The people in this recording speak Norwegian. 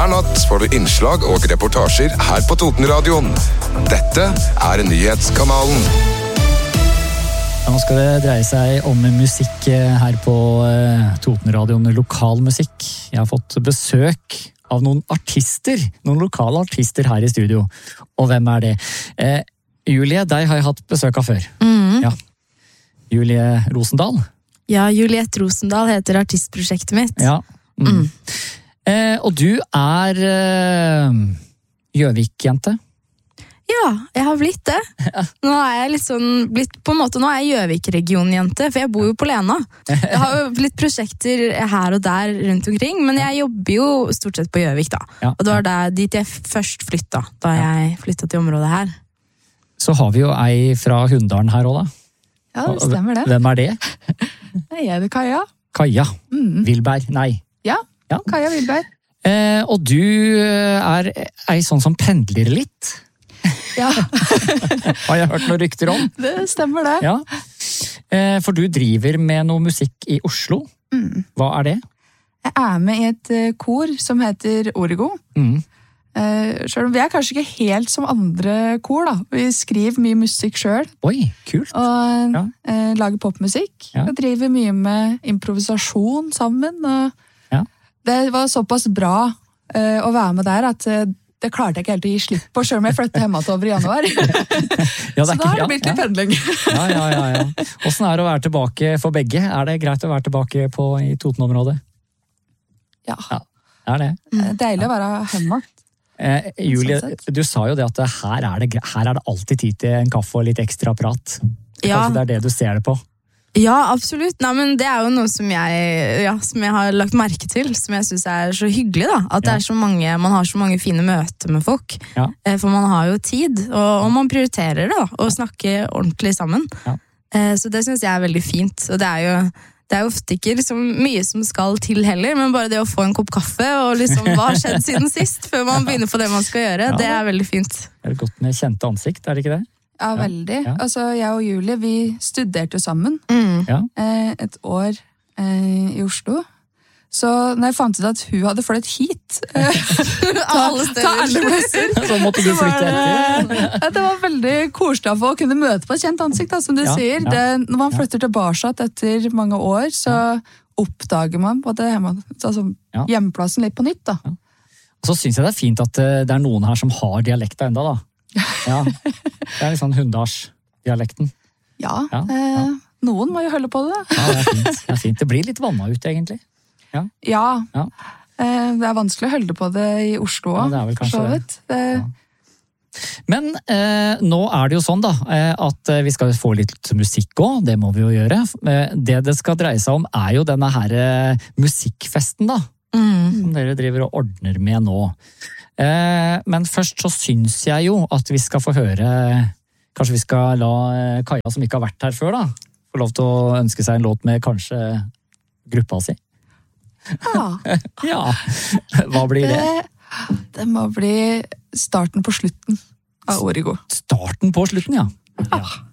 Hver natt får du innslag og reportasjer her på Totenradioen. Dette nyhetskanalen. Nå skal det dreie seg om musikk her på Totenradioen, lokal musikk. Jeg har fått besøk av noen artister, noen lokale artister her i studio. Og hvem er det? Julie, deg har jeg hatt besøk av før. Ja. Julie Rosendal. Ja, Juliette Rosendal heter artistprosjektet mitt. Ja. Og du er Gjøvik-jente? Ja, jeg har blitt det. Nå er jeg litt sånn, på en måte, nå er jeg Gjøvik-region-jente, for jeg bor jo på Lena. Jeg har jo blitt prosjekter her og der rundt omkring, men jeg jobber jo stort sett på Gjøvik da. Ja. Og det var dit jeg først flyttet, da jeg flyttet til området her. Så har vi jo ei fra Hunndalen her også da. Ja, det stemmer det. Hvem er det? Jeg heter Kaja. Kaja. Vilberg, nei. Ja, Kaja Vilberg. Og du er ei sånn som pendler litt. Ja. Har jeg hørt noen rykter om? Det stemmer det. Ja. For du driver med noe musikk i Oslo. Hva er det? Jeg er med i et kor som heter Origo. Selv om vi er kanskje ikke helt som andre kor da. Vi skriver mye musikk selv. Oi, kult. Og lager popmusikk. Ja. Vi driver mye med improvisasjon sammen. Og det var såpass bra å være med der at det klarte jeg ikke helt å gi slipp på, selv om jeg flyttet hjemme til over i januar. Så da har det blitt litt pendling. Ja. Hvordan er det å være tilbake for begge? Er det greit å være tilbake i Toten-området? Ja. Er det? Deilig å være hjemme. Julie, du sa jo det at her er det alltid tid til en kaffe og litt ekstra prat. Kanskje det er det du ser det på? Ja, absolutt. Nei, men det er jo noe som jeg har lagt merke til, som jeg synes er så hyggelig da. At det er man har så mange fine møter med folk. Ja. For man har jo tid, og man prioriterer det da, å snakke ordentlig sammen. Ja. Så det synes jeg er veldig fint. Og det er jo ofte ikke liksom mye som skal til heller, men bare det å få en kopp kaffe, og liksom hva har skjedd siden sist, før man begynner på det man skal gjøre, det er veldig fint. Er det godt med kjente ansikt, er det ikke det? Ja, veldig. Ja. Altså, jeg og Julie, vi studerte sammen et år i Oslo. Så når jeg fant ut at hun hadde flyttet hit alle steder, så måtte du flytte etter. Det var veldig koselig å kunne møte på et kjent ansikt, da, som du sier. Når man flytter tilbake etter mange år, så oppdager man på hjemplassen litt på nytt. Da. Og så synes jeg det er fint at det er noen her som har dialekta enda da. Ja, det er litt sånn Hunndals-dialekten. Ja. Noen må jo holde på det. Ja, det er fint. Det blir litt vannet ut, egentlig. Ja. Det er vanskelig å holde på det i Oslo også. Ja, det er vel kanskje det. Men nå er det jo sånn da, at vi skal få litt musikk også, det må vi jo gjøre. Det skal dreie seg om er jo denne her musikkfesten da, som dere driver og ordner med nå. Men først så syns jeg jo at vi skal få høre, kanskje vi skal la Kaja som ikke har vært her før da, få lov til å ønske seg en låt med kanskje gruppa si. Ja. Hva blir det? Det må bli starten på slutten av Origo. Starten på slutten, ja.